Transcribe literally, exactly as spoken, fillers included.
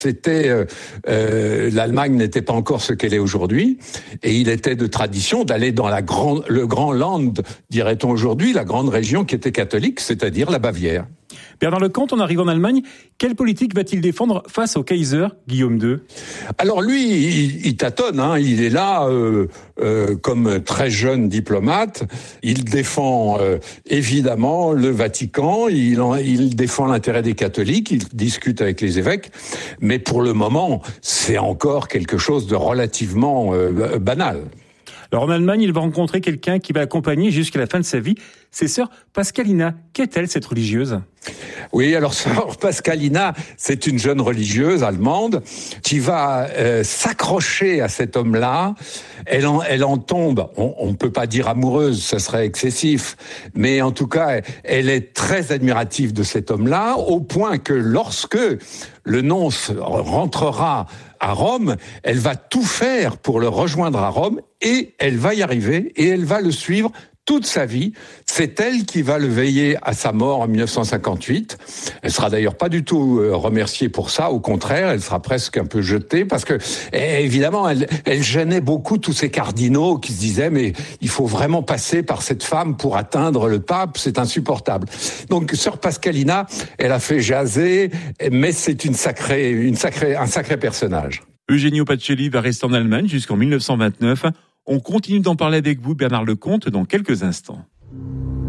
C'était euh, euh, l'Allemagne n'était pas encore ce qu'elle est aujourd'hui, et il était de tradition d'aller dans la grande, le Grand Land, dirait-on aujourd'hui, la grande région qui était catholique, c'est-à-dire la Bavière. Bernard Lecomte, en arrivant en Allemagne, quelle politique va-t-il défendre face au Kaiser Guillaume deux ? Alors lui, il, il tâtonne, hein, il est là euh, euh, comme très jeune diplomate, il défend euh, évidemment le Vatican, il, en, il défend l'intérêt des catholiques, il discute avec les évêques, mais pour le moment, c'est encore quelque chose de relativement euh, banal. Alors en Allemagne, il va rencontrer quelqu'un qui va l'accompagner jusqu'à la fin de sa vie. C'est sœur Pascalina. Qu'est-elle, cette religieuse ? Oui, alors sœur Pascalina, c'est une jeune religieuse allemande qui va euh, s'accrocher à cet homme-là. Elle en, elle en tombe, on ne peut pas dire amoureuse, ça serait excessif, mais en tout cas, elle est très admirative de cet homme-là, au point que lorsque le nonce rentrera à Rome, elle va tout faire pour le rejoindre à Rome, et elle va y arriver, et elle va le suivre toute sa vie. C'est elle qui va le veiller à sa mort en dix-neuf cent cinquante-huit. Elle sera d'ailleurs pas du tout remerciée pour ça, au contraire, elle sera presque un peu jetée, parce que, évidemment, elle, elle gênait beaucoup tous ces cardinaux qui se disaient, mais il faut vraiment passer par cette femme pour atteindre le pape, c'est insupportable. Donc, sœur Pascalina, elle a fait jaser, mais c'est une sacrée, une sacrée, un sacré personnage. Eugenio Pacelli va rester en Allemagne jusqu'en dix-neuf cent vingt-neuf. On continue d'en parler avec vous, Bernard Lecomte, dans quelques instants.